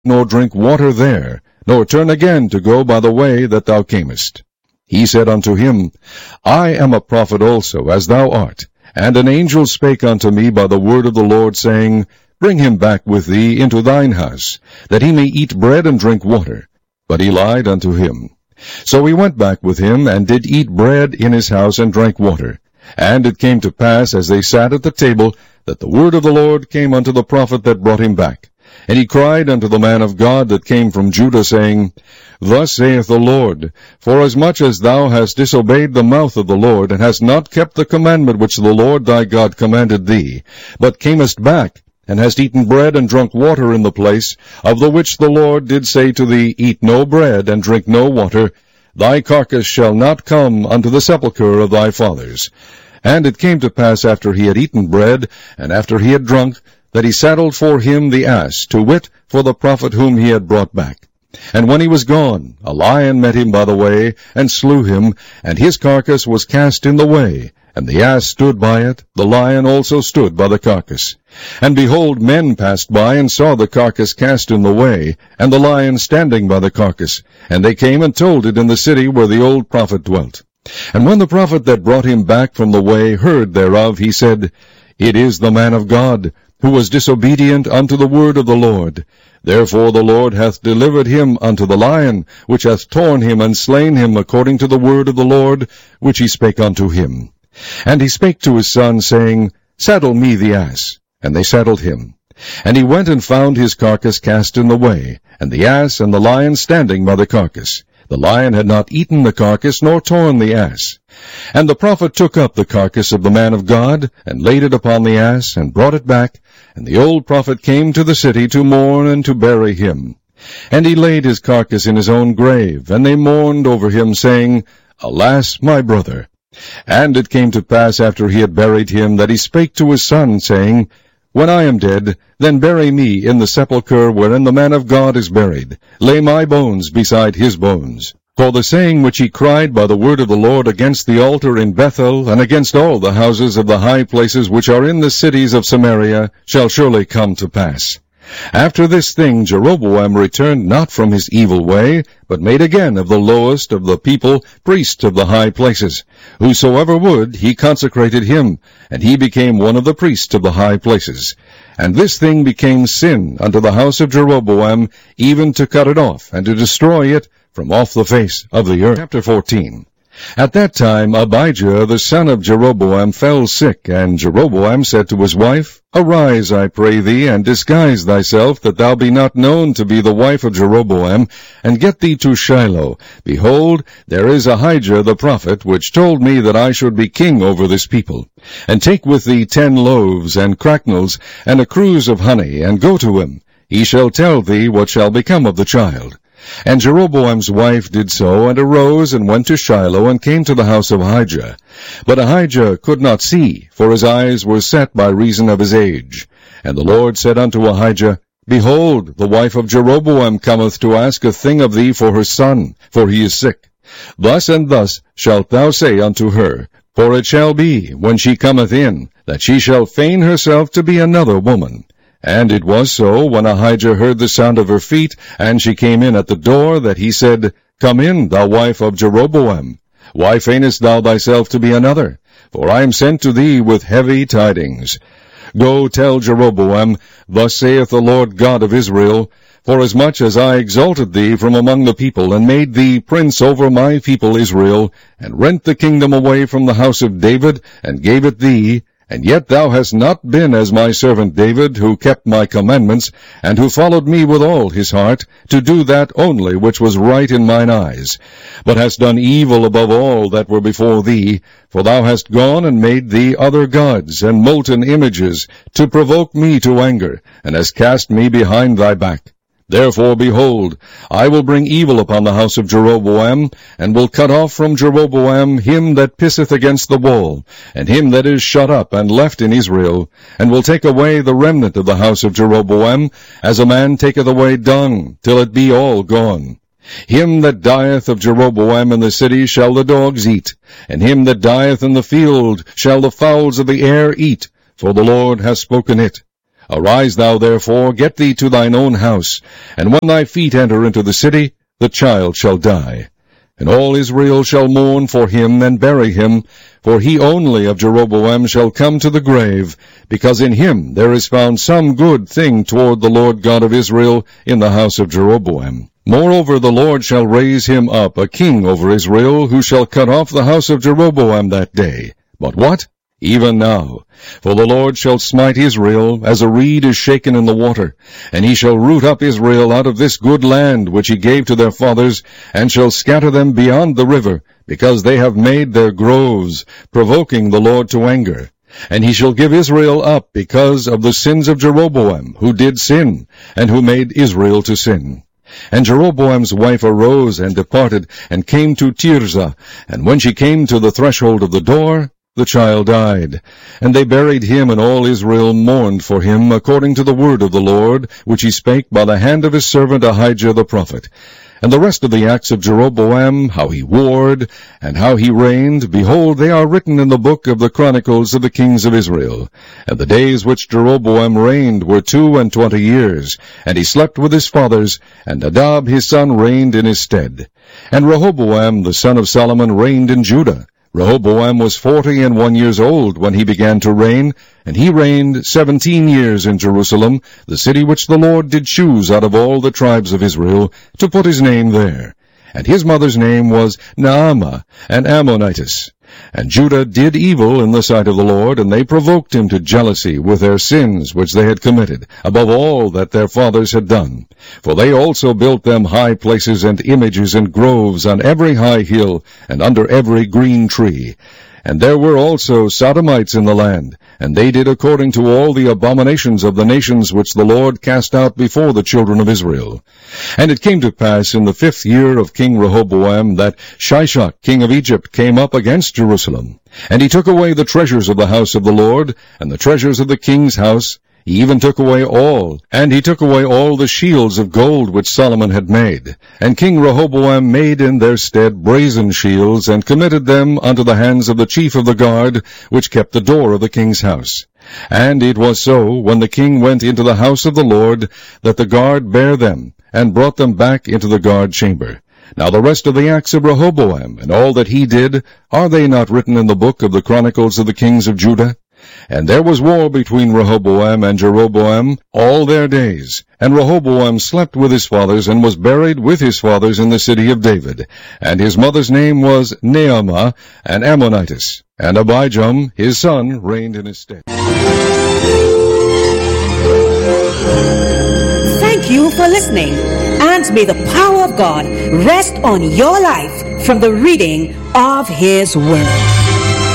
nor drink water there, nor turn again to go by the way that thou camest. He said unto him, I am a prophet also, as thou art. And an angel spake unto me by the word of the Lord, saying, Bring him back with thee into thine house, that he may eat bread and drink water. But he lied unto him. So he went back with him, and did eat bread in his house, and drank water. And it came to pass, as they sat at the table, that the word of the Lord came unto the prophet that brought him back. And he cried unto the man of God that came from Judah, saying, Thus saith the Lord, Forasmuch as thou hast disobeyed the mouth of the Lord, and hast not kept the commandment which the Lord thy God commanded thee, but camest back, and hast eaten bread and drunk water in the place, of the which the Lord did say to thee, Eat no bread, and drink no water, thy carcass shall not come unto the sepulchre of thy fathers. And it came to pass after he had eaten bread, and after he had drunk, that he saddled for him the ass, to wit, for the prophet whom he had brought back. And when he was gone, a lion met him by the way, and slew him, and his carcass was cast in the way. And the ass stood by it, the lion also stood by the carcass. And behold, men passed by, and saw the carcass cast in the way, and the lion standing by the carcass. And they came and told it in the city where the old prophet dwelt. And when the prophet that brought him back from the way heard thereof, he said, It is the man of God, who was disobedient unto the word of the Lord. Therefore the Lord hath delivered him unto the lion, which hath torn him and slain him according to the word of the Lord, which he spake unto him. And he spake to his son, saying, Saddle me the ass. And they saddled him. And he went and found his carcass cast in the way, and the ass and the lion standing by the carcass. The lion had not eaten the carcass, nor torn the ass. And the prophet took up the carcass of the man of God, and laid it upon the ass, and brought it back. And the old prophet came to the city to mourn and to bury him. And he laid his carcass in his own grave, and they mourned over him, saying, Alas, my brother! And it came to pass after he had buried him, that he spake to his son, saying, When I am dead, then bury me in the sepulchre wherein the man of God is buried. Lay my bones beside his bones. For the saying which he cried by the word of the Lord against the altar in Bethel, and against all the houses of the high places which are in the cities of Samaria, shall surely come to pass. After this thing Jeroboam returned not from his evil way, but made again of the lowest of the people priests of the high places. Whosoever would, he consecrated him, and he became one of the priests of the high places. And this thing became sin unto the house of Jeroboam, even to cut it off, and to destroy it from off the face of the earth. Chapter 14. At that time Abijah the son of Jeroboam fell sick, and Jeroboam said to his wife, Arise, I pray thee, and disguise thyself, that thou be not known to be the wife of Jeroboam, and get thee to Shiloh. Behold, there is Ahijah the prophet, which told me that I should be king over this people. And take with thee 10 loaves, and cracknels, and a cruse of honey, and go to him. He shall tell thee what shall become of the child. And Jeroboam's wife did so, and arose, and went to Shiloh, and came to the house of Ahijah. But Ahijah could not see, for his eyes were set by reason of his age. And the Lord said unto Ahijah, Behold, the wife of Jeroboam cometh to ask a thing of thee for her son, for he is sick. Thus and thus shalt thou say unto her, For it shall be, when she cometh in, that she shall feign herself to be another woman. And it was so, when Ahijah heard the sound of her feet, and she came in at the door, that he said, Come in, thou wife of Jeroboam. Why feignest thou thyself to be another? For I am sent to thee with heavy tidings. Go tell Jeroboam, Thus saith the Lord God of Israel, Forasmuch as I exalted thee from among the people, and made thee prince over my people Israel, and rent the kingdom away from the house of David, and gave it thee, and yet thou hast not been as my servant David, who kept my commandments, and who followed me with all his heart, to do that only which was right in mine eyes, but hast done evil above all that were before thee, for thou hast gone and made thee other gods, and molten images, to provoke me to anger, and hast cast me behind thy back. Therefore, behold, I will bring evil upon the house of Jeroboam, and will cut off from Jeroboam him that pisseth against the wall, and him that is shut up and left in Israel, and will take away the remnant of the house of Jeroboam, as a man taketh away dung, till it be all gone. Him that dieth of Jeroboam in the city shall the dogs eat, and him that dieth in the field shall the fowls of the air eat, for the Lord hath spoken it. Arise thou therefore, get thee to thine own house, and when thy feet enter into the city, the child shall die. And all Israel shall mourn for him and bury him, for he only of Jeroboam shall come to the grave, because in him there is found some good thing toward the Lord God of Israel in the house of Jeroboam. Moreover, the Lord shall raise him up a king over Israel, who shall cut off the house of Jeroboam that day. But what? Even now. For the Lord shall smite Israel, as a reed is shaken in the water, and he shall root up Israel out of this good land which he gave to their fathers, and shall scatter them beyond the river, because they have made their groves, provoking the Lord to anger. And he shall give Israel up because of the sins of Jeroboam, who did sin, and who made Israel to sin. And Jeroboam's wife arose and departed, and came to Tirzah, and when she came to the threshold of the door, the child died. And they buried him, and all Israel mourned for him, according to the word of the Lord, which he spake by the hand of his servant Ahijah the prophet. And the rest of the acts of Jeroboam, how he warred, and how he reigned, behold, they are written in the book of the Chronicles of the kings of Israel. And the days which Jeroboam reigned were 22 years, and he slept with his fathers, and Nadab his son reigned in his stead. And Rehoboam the son of Solomon reigned in Judah. Rehoboam was 41 years old when he began to reign, and he reigned 17 years in Jerusalem, the city which the Lord did choose out of all the tribes of Israel, to put his name there. And his mother's name was Naamah, an Ammonitess. And Judah did evil in the sight of the Lord, and they provoked him to jealousy with their sins which they had committed, above all that their fathers had done. For they also built them high places and images and groves on every high hill, and under every green tree. And there were also Sodomites in the land, and they did according to all the abominations of the nations which the Lord cast out before the children of Israel. And it came to pass in the 5th year of King Rehoboam that Shishak king of Egypt came up against Jerusalem. And he took away the treasures of the house of the Lord, and the treasures of the king's house. He even took away all, and he took away all the shields of gold which Solomon had made. And King Rehoboam made in their stead brazen shields, and committed them unto the hands of the chief of the guard, which kept the door of the king's house. And it was so, when the king went into the house of the Lord, that the guard bare them, and brought them back into the guard chamber. Now the rest of the acts of Rehoboam, and all that he did, are they not written in the book of the Chronicles of the kings of Judah? And there was war between Rehoboam and Jeroboam all their days. And Rehoboam slept with his fathers, and was buried with his fathers in the city of David. And his mother's name was Naamah, an Ammonitess. And Abijam, his son, reigned in his stead. Thank you for listening, and may the power of God rest on your life from the reading of His Word.